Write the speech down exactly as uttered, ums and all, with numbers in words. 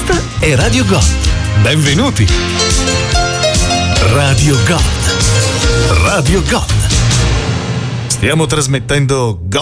Questa è Radio Gold. Benvenuti. Radio Gold. Radio Gold. Stiamo trasmettendo Gold